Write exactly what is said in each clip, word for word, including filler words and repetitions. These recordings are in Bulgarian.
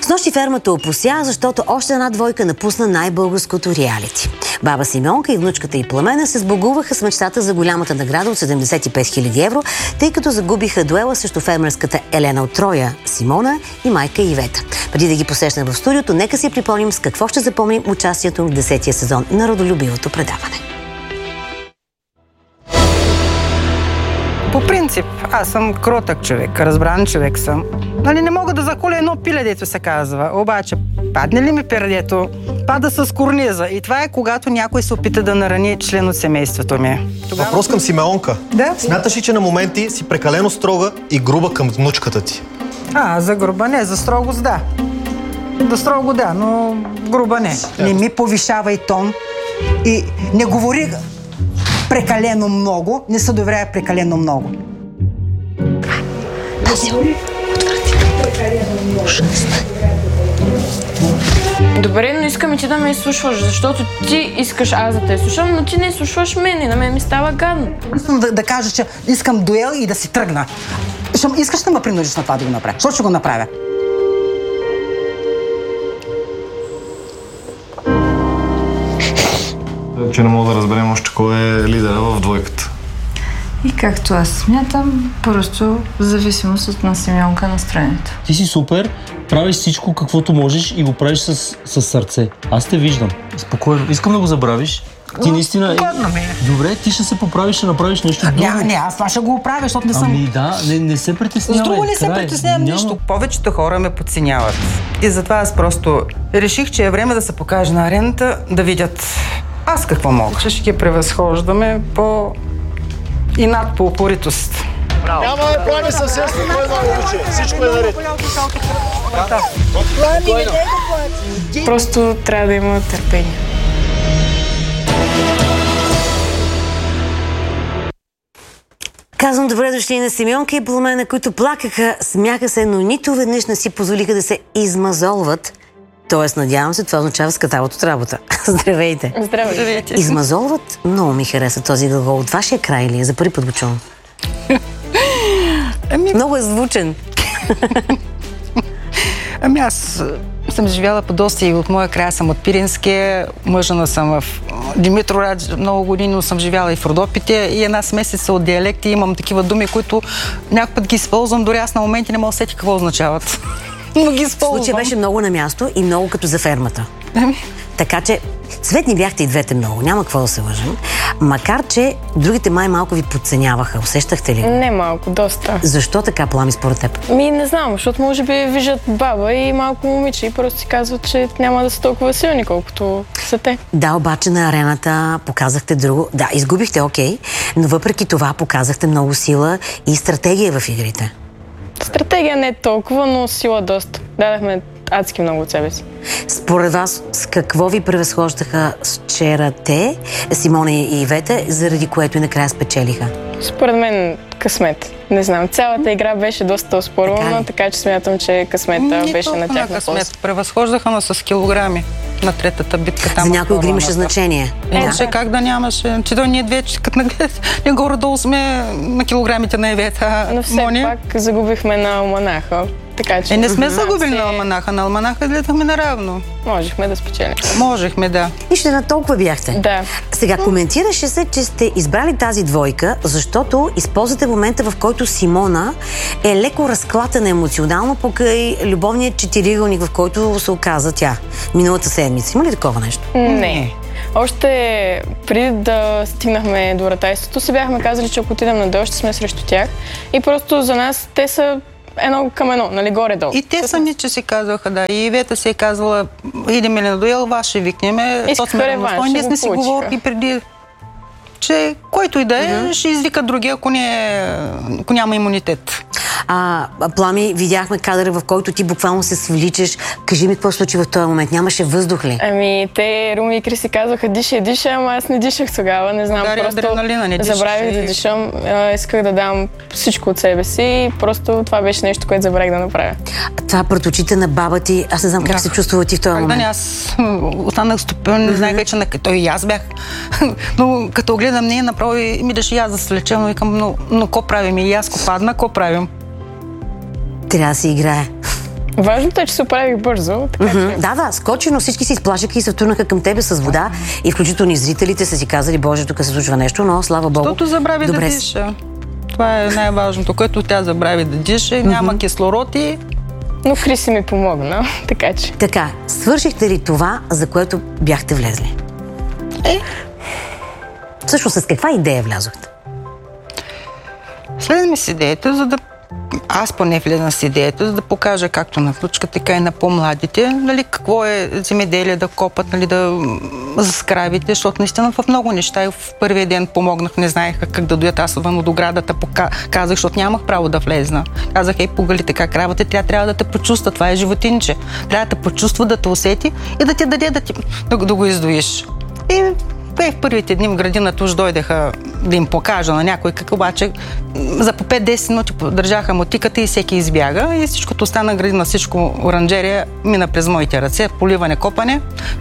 Снощи фермата опося, защото още една двойка напусна най-българското реалити. Баба Симеонка и внучката й Пламена се сбогуваха с мечтата за голямата награда от седемдесет и пет хиляди евро, тъй като загубиха дуела срещу фермерската Елена от Троя, Симона и майка Ивета. Преди да ги посрещна в студиото, нека си припомним с какво ще запомним участието в десетия сезон на родолюбивото предаване. По принцип, аз съм кротък човек, разбран човек съм. Нали, не мога да заколя едно пиле, дето се казва. Обаче, падне ли ми пердето, пада с корниза. И това е когато някой се опита да нарани член от семейството ми. Тогава... Въпрос към Симеонка. Да? Смяташ ли, че на моменти си прекалено строга и груба към внучката ти? А, за груба не, за строгост да. За строго да, но груба не. Не ми повишавай тон и не говори прекалено много, не се доверяй прекалено много. Добре, но искам и ти да ме изслушваш, защото ти искаш аз да те изслушам, но ти не изслушваш мен и на мен ми става гадно. Искам да, да кажа, че искам дуел и да си тръгна. Щом искаш да ме принудиш на това да го направя. Що ще го направя? Че не мога да разберем още кой е лидера в двойката. И както аз смятам, просто в зависимост от на Симеонка настроението. Ти си супер, правиш всичко каквото можеш и го правиш с, с сърце. Аз те виждам. Спокойно. Искам да го забравиш. Ти наистина... Годно ми е. Добре, ти ще се поправиш, ще направиш нещо друго. Не, не, аз това ще го оправя, защото не съм... Ами да, не, не се притеснявай. С друго не се притеснявам Няма... нищо. Повечето хора ме подценяват. И затова аз просто реших, че е време да се покаже на арената, да видят аз какво мога. Че ще ги превъзхождаме по... и над по упоритост. Няма да плани съвсем спокойно, момиче. Всичко е наред. Просто трябва да има търпение. Казвам добре дошли на Симеонка и Пламена, които плакаха, смяха се, но нито веднъж не си позволиха да се измазолват. Тоест, надявам се, това означава скатават от работа. Здравейте! Здравейте! Измазолват? Много ми хареса този глагол. От вашия край ли е? За първи път го чувам. Ами... Много е звучен. Ами аз съм живяла по доста и от моя края съм от Пиринския, мъжена съм в Димитроград много години, но съм живяла и в Родопите и една смесица от диалекти. Имам такива думи, които някой път ги използвам, дори аз на моменти не мога да сетя какво означават. Но ги използвам. Случай беше много на място и много като за фермата. Ами... Така че, цветни бяхте и двете много, няма какво да се лъжим. Макар, че другите май малко ви подценяваха. Усещахте ли? Не малко, доста. Защо така, Плами, според теб? Ми не знам, защото може би виждат баба и малко момиче и просто си казват, че няма да са толкова силни, колкото са те. Да, обаче на арената показахте друго. Да, изгубихте, окей, но въпреки това показахте много сила и стратегия в игрите. Стратегия не е толкова, но сила доста. Дадахме адски много от себе си. Според вас, с какво ви превъзхождаха вчера те, Симона и Ивета, заради което и накрая спечелиха? Според мен късмет. Не знам, цялата игра беше доста оспорвана, така, така че смятам, че късмета не беше на тяхна полза. Превъзхождаха ме с килограми на третата битка. Там за някой игри имаше значение. Имаше да. Как да нямаше. Че да ние две, като не горе-долу сме на килограмите на Ивета. Но все Мони. пак загубихме на Алманаха. Така, че... Е, не сме загубили се... на Алманаха. На Алманаха гледахме наравно. Можехме да спечелим. Можехме, да. Нищо на толкова бяхте. Да. Сега, коментираше се, че сте избрали тази двойка, защото използвате момента, в който Симона е леко разклатена емоционално покрай любовният четиригълник, в който се оказа тя миналата седмица. Има ли такова нещо? Не. Още преди да стигнахме до ратайството, си бяхме казали, че ако отидем на дъжд, ще сме срещу тях. И просто за нас те са едно към едно, нали, горе-долу. И те сами, че си казваха, да. И Ивета си е казала, идем ли на дуел, вас ще викнеме. Искаха реванш, ще ние го сме си говорили преди, че който и да е, mm-hmm. ще извика другия, ако, не, ако няма имунитет. А, Плами, видяхме кадъра, в който ти буквално се свличаш. Кажи ми какво случи в този момент. Нямаше въздух ли? Ами, те, Руми и Криси казваха, диша, диша, ама аз не дишах тогава. Не знам, Дария, просто не забравих да дишам. А, исках да дам всичко от себе си и просто това беше нещо, което забравих да направя. Това пред очите на баба ти, аз не знам как да. се чувствува ти в този момент. Да, не, аз останах стопен, не знаех вече на той и аз бях. Но като гледам нея, направо ми даше и аз да се лечем, но викам, но, но ко правим? И аз ко падна, ко правим? Трябва да се играе. Важното е, че се оправих бързо. Така, Мгм. че... Да, да, скочи, но всички се изплашиха и се втурнаха към тебе с вода и включително и зрителите са си казали, Боже, тук се случва нещо, но слава Богу. Защото забрави добре да си. диша. Това е най-важното, което тя забрави да диша, няма кислород и... Но Криси ми помогна, така че... Така, свършихте ли това, за което бяхте влезли? Е, Всъщност, с каква идея влязохте? Следваме с идеята, за да... Аз поне влезам с идеята, за да покажа както на внучка, така и на по-младите, нали, какво е земеделие да копат, нали, да за кравите, защото наистина в много неща и в първия ден помогнах, не знаеха как да дойдат, аз вън от оградата, пока... казах, защото нямах право да влезна. Казах, ей, погали така кравата, тя трябва да те почувства, това е животинче. Трябва да те почувства, да те усети и да ти даде да, ти... да, да го издоиш. И Те в първите дни в градината уж дойдеха да им покажа на някой как, обаче за по пет-десет минути държаха мотиката и всеки избяга и всичкото остана градина, всичко оранжерия мина през моите ръце, поливане, копане.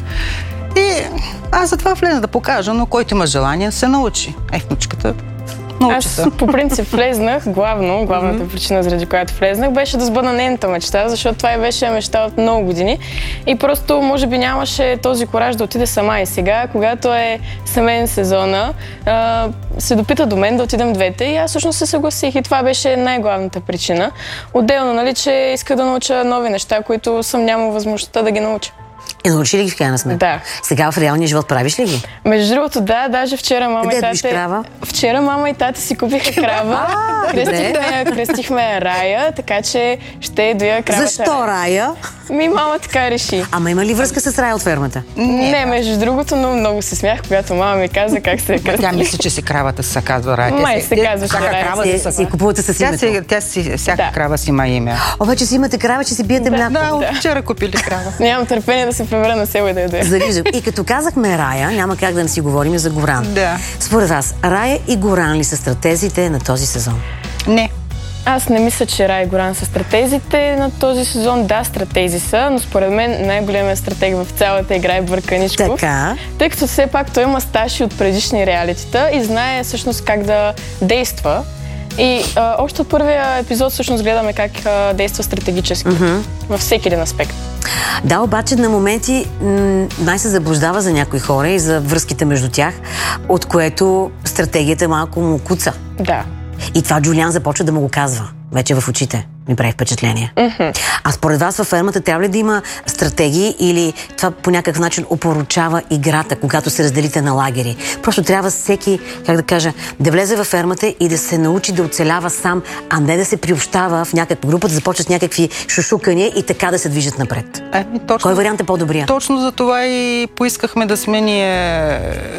И аз затова влезна да покажа, но който има желание се научи. Ей, внучката научи се. Аз по принцип влезнах, главно, главната mm-hmm. причина, заради която влезнах, беше да сбъдна нейната мечта, защото това и беше мечта от много години. И просто, може би, нямаше този кораж да отиде сама. И сега, когато е семейен сезона, а, се допита до мен да отидем двете и аз всъщност се съгласих. И това беше най-главната причина. Отделно, нали, че иска да науча нови неща, които съм нямала възможността да ги науча. И научи ли ги в крайна сметка? Да. Сега в реалния живот правиш ли ги? Между другото, да, даже вчера мама Къде и доиш тате... крава? Вчера мама и тате си купиха крава. крестихме, крестихме Рая, така че ще доя кравата. Защо Рая? Ми, мама така реши. Ама има ли връзка с Рая от фермата? Не, не, между другото, но много се смях, когато мама ми каза как се е кръстила. Тя мисли, че си кравата се казва Рая. Май се казваше Рая. Крава Си, се си купувате с Тя името. си, тя си, всяка Да. крава си има име. О, вече си имате крава, че си биете мляко. Да, от вчера купили крава. Нямам търпение да се превърна на село и да я доя. Завиждам. И като казахме Рая, няма как да не си говорим за Горан. Да. Според вас, Рая и Горан ли са стратезите на този сезон? Не. Аз не мисля, че Рай и Горан са стратезите на този сезон. Да, стратези са, но според мен най-големият стратег в цялата игра е Бърканичков. Така. Тъй като все пак той има стаж и от предишни реалитита и знае всъщност как да действа. И а, още от първия епизод всъщност гледаме как а, действа стратегически mm-hmm. във всеки един аспект. Да, обаче на моменти м- най се заблуждава за някои хора и за връзките между тях, от което стратегията малко му куца. Да. И това Джулиан започва да му го казва. Вече в очите. Ми прави впечатление. Mm-hmm. А според вас във фермата трябва ли да има стратегии или това по някакъв начин опоручава играта, когато се разделите на лагери? Просто трябва всеки, как да кажа, да влезе във фермата и да се научи да оцелява сам, а не да се приобщава в някаква група, да започва с някакви шушукания и така да се движат напред. Ами, точно, Кой вариант е по-добрия? Точно за това и поискахме да сме ние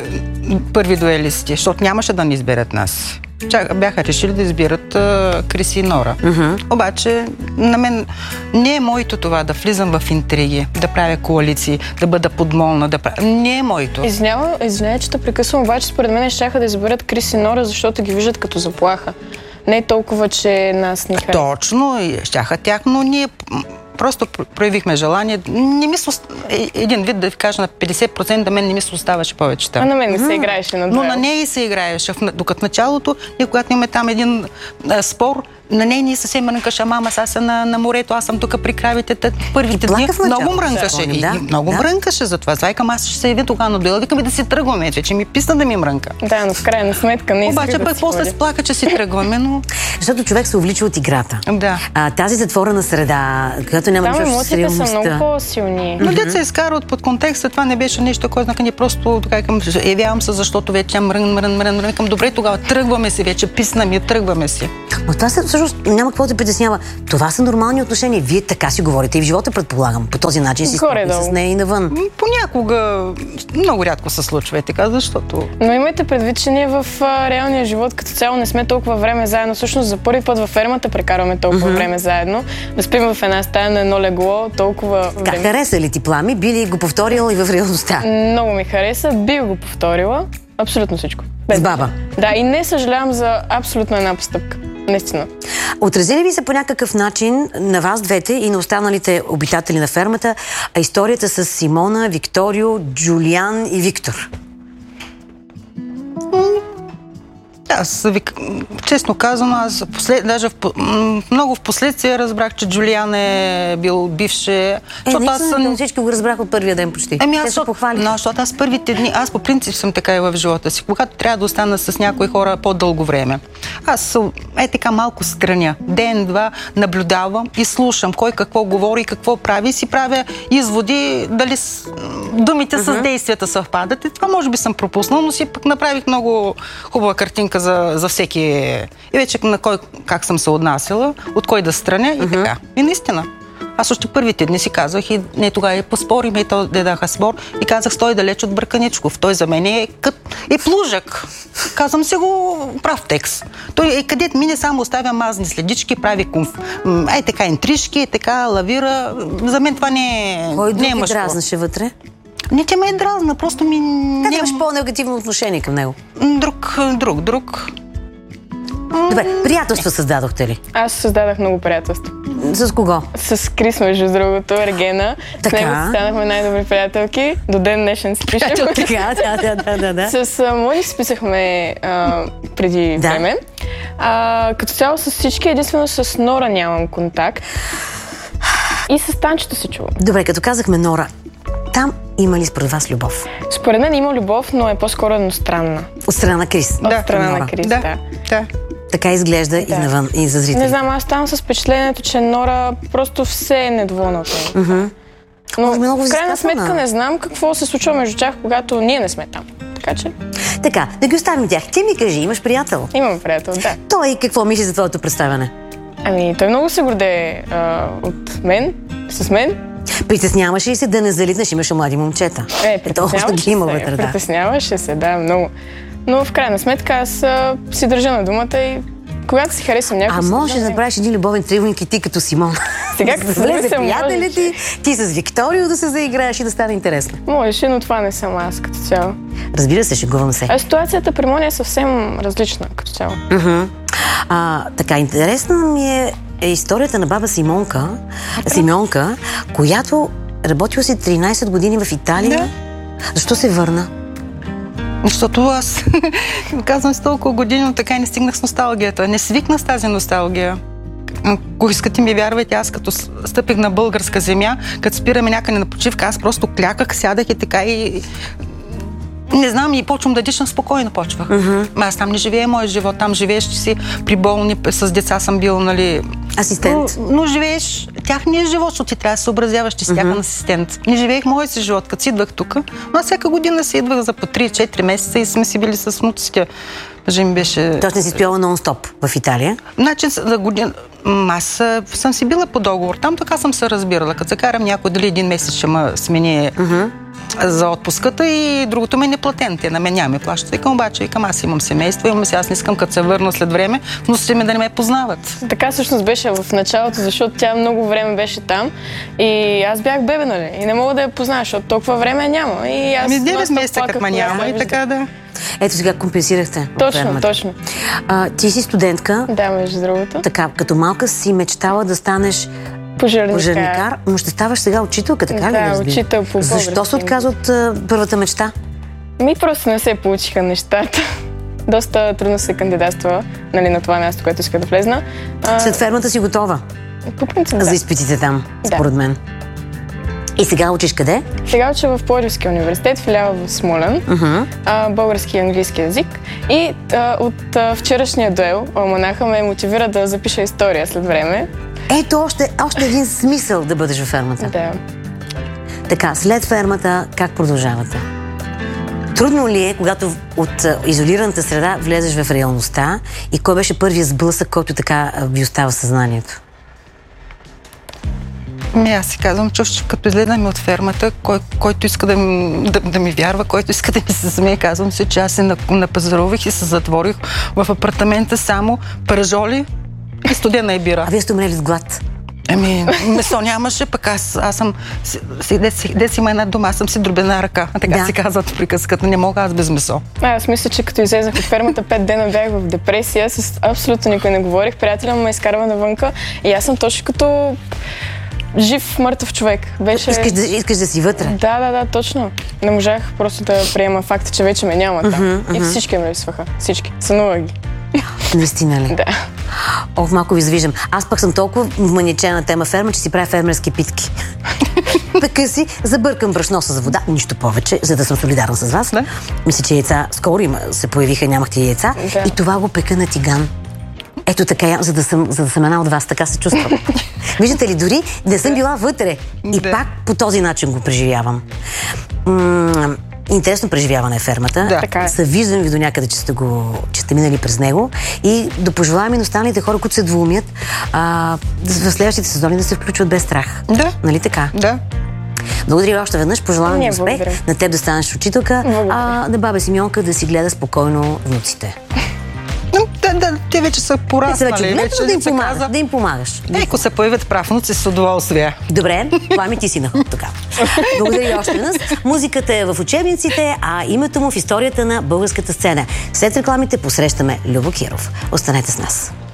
първи дуелисти, защото нямаше да ни изберат нас. Чак, бяха решили да избират а, Криси и Нора. Mm-hmm. Обаче, на мен не е моето това да влизам в интриги, да правя коалиции, да бъда подмолна, да правя... Не е моето. Извинявай, извинявай, че те прекъсвам, обаче според мен щяха да изберат Крис и Нора, защото ги виждат като заплаха. Не е толкова, че нас ни харесва. Точно, и щяха тях, но ние просто проявихме желание. Не ми се... Един вид да ви кажа на петдесет процента, мен не ми се оставаше повече там. А на мен не се играеше на дуел. Но на нея и се играеше. Докато началото, ние когато имаме там един а, спор, на нея ни съвсем мрънкаше, мама, сега са на, на морето, аз съм тук при кравите. Първите дни много мрънкаше. Да. И, и много да. мрънкаше за това. Звайкам, аз ще се яви тогава на дуел, викаме да си тръгваме, че ми писна да ми мрънка. Да, но в крайна сметка не Обаче да пък после сплака, че си тръгваме, но... Защото човек се увлича от играта. Да. А, тази затворена среда, която няма Там нищо с емоциите са реалността. много по-силни. Но дет се изкара от под контекста, това не беше нещо, което знака, ние просто така към, явявам се, защото вече мрън, мрън, мрън, мрън, към добре, тогава тръгваме си вече, писна ми, тръгваме си. Но това са, всъщност няма какво да притеснява. Това са нормални отношения. Вие така си говорите и в живота, предполагам. По този начин си спокойни с нея и навън. Понякога, много рядко се случва и така, защото... Но имайте предвид, че ние в а, реалния живот като цяло не сме толкова време заедно. Всъщност за първи път във фермата прекарваме толкова mm-hmm. време заедно. Да спим в една стая на едно легло, толкова Как време. хареса ли ти Плами? Би ли го повторила и в реалността? Много ми хареса, би го повторила. Абсолютно всичко. С баба? Да, и не съжалявам за абсолютно една постъпка. Наистина. Отрази ли ви се по някакъв начин на вас двете и на останалите обитатели на фермата а историята с Симона, Викторио, Джулиан и Виктор? Аз ви, честно казано, аз послед, даже в, много в последствие разбрах, че Джулиан е бил бивше. Е, наистина, съм... всички го разбрах от първия ден почти. Еми, аз се похвалих. Но, защото аз първите дни, аз по принцип съм така и в живота си. Когато трябва да остана с някои хора по-дълго време. Аз е така малко страня. Ден, два наблюдавам и слушам кой какво говори и какво прави и си правя изводи дали с, думите uh-huh. с действията съвпадат. И това може би съм пропуснал, но си пък направих много хубава картинка За, за всеки. И вече на кой как съм се отнасяла, от кой да страня и uh-huh. така. И наистина. Аз още първите дни си казвах и не тогава и поспорим, и то да даха спор. И казах, стой далеч от Бърканичков. Той за мен е кът е плужък. Казвам се го прав текст. Той е където мине, само оставя мазни следички, прави конф... Ай така интрижки, е така лавира. За мен това не е Кой не е друг дразнаше вътре? Не, че ме е дразна, просто ми... Как не... имаш по-негативно отношение към него? Друг, друг, друг. Добре, приятелства създадохте ли? Аз създадах много приятелства. С кого? С Крис, между другото, Ергена. Така. С него станахме най-добри приятелки. До ден днешен си пишем. Така, да, да, да, да. С Мони си писахме а, преди да. време. А, като цяло с всички, единствено с Нора нямам контакт. И с Танчето се чува. Добре, като казахме Нора, там има ли според вас любов? Според мен има любов, но е по-скоро едностранна. От страна на Крис? От страна на Крис, да. да. да. Така изглежда да. И навън, и за зрители. Не знам, аз ставам с впечатлението, че Нора просто все е недоволна от нея. Mm-hmm. Но в крайна сметка не знам какво се случва между тях, когато ние не сме там. Така че... Така, да ги оставим тях. Ти ми кажи, имаш приятел? Имам приятел, да. Той какво мисли за твоето представяне? Ами, той много се гордее а, от мен, с мен. Притесняваше ли се да не залитнеш, имаше млади момчета? Е, притесняваше се, има вътре, да. притесняваше се, да, много. Но в крайна сметка аз а, си държа на думата и когато си харесвам някой... А можеш да направиш един любовен тривник и ти като Симон. Сега като влезе приятели ти, ти с Викторио да се заиграеш и да стане интересно. Можеше, но това не съм аз като цяло. Разбира се, шегувам се. А ситуацията при Мони е съвсем различна като цяло. Uh-huh. А, така, интересна ми е, е историята на баба Симонка, Симеонка, която работила си тринайсет години в Италия. Да. Защо се върна? Защото аз казвам с толкова години, но така и не стигнах с носталгията. Не свикнах с тази носталгия. Ако искате ми вярвайте, аз като стъпих на българска земя, като спираме някъде на почивка, аз просто кляках, сядах и така и... Не знам, и почвам да дишам, спокойно почвах. Uh-huh. Аз там не живея моят живот, там живееш си при болни, с деца съм бил, нали... Асистент. Но, но живееш тяхния живот, защото ти трябва да се съобразяваш, че си тяхен асистент. Не живеех моят си живот, като си идвах тук, но аз всяка година си идвах за по три-четири месеца и сме си били с внуците. Даже ми беше... Тоест не си спяла нон-стоп в Италия? Значи, за година... Аз съм си била по договор. Там така съм се разбирала. Като се карам някой, дали един месец ще ме смени uh-huh. за отпуската и другото ме не платен. Те на мен няма ме плащат. Викам обаче, викам, аз имам семейство, имам си, аз не искам като се върна след време, но ще ме да не ме познават. Така всъщност беше в началото, защото тя много време беше там и аз бях бебе, нали? И не мога да я позная, защото толкова време няма. И аз ми девет месеца като ма няма и така да... Ето сега компенсирахте. Точно, точно. А, ти си студентка. Да, между другото. Така, като малка си мечтала да станеш пожарникар, пожарникар, но ще ставаш сега учителка, така да, ли разбира? учител по български. Защо се отказа от а, първата мечта? Ми просто не се получиха нещата. Доста трудно се кандидатства, нали, на това място, което иска да влезна. А... След фермата си готова? По принцип, да. За изпитите там, да. Според мен. И сега учиш къде? Сега уча в Пловдивския университет, филиал в Смолян, uh-huh. а, български и английски язик. И а, от а, вчерашния дуел алманаха ме мотивира да запиша история след време. Ето още, още един смисъл да бъдеш във фермата. Да. Така, след фермата как продължавате? Трудно ли е, когато от изолираната среда влезеш в реалността и кой беше първият сблъсък, който така ви остава в съзнанието? Ми, аз си казвам, че като изгледаме от фермата, кой, който иска да ми, да, да ми вярва, който иска да ми се смее, казвам се, че аз се напазарувах и се затворих в апартамента само пържоли и студена и бира. А вие сте умрели с глад? Ами, месо нямаше, пък аз, аз съм, де си има една дума, аз съм си дробена ръка, а така да. Си казват в приказката, не мога аз без месо. А, аз мисля, че като излезах от фермата, пет дена бях в депресия, с абсолютно никой не говорих, приятеля ме изкарва навънка и аз съм точно като жив, мъртъв човек. Беше... Искаш да, искаш да си вътре? Да, да, да, точно. Не можах просто да приема факта, че вече ме няма там. Uh-huh, uh-huh. И всички ме липсваха. Всички. Сънувах ги. Наистина ли? Да. Ох, малко ви завиждам. Аз пък съм толкова вманичена тема ферма, че си правя фермерски питки. Така си, забъркам брашно с вода, нищо повече, за да съм солидарна с вас. Да. Мисля, че яйца скоро има, се появиха, нямахте яйца. Да. И това го пека на тиган. Ето така, за да съм, за да съм една от вас, така се чувствам. Виждате ли, дори не съм била вътре. И да. Пак по този начин го преживявам. М- интересно преживяване е фермата. Да, така е. Съвиждам ви до някъде, че сте, го, че сте минали през него. И да пожелавам и на останалите хора, които се двумят, а, в следващите сезони да се включват без страх. Да. Нали така? Да. Благодаря още веднъж. Пожелавам ви успех. Благодаря. На теб да станеш учителка, благодаря. А на баба Симеонка да си гледа спокойно внуците. Да, да, те вече са пораснали. Вече, вече да, им помагаш, каза... да им помагаш. Е, ако се появят правнуци, с удоволствие. Добре, това ми ти си наход така. Благодаря още веднъж. Музиката е в учебниците, а името му в историята на българската сцена. След рекламите посрещаме Любо Киров. Останете с нас.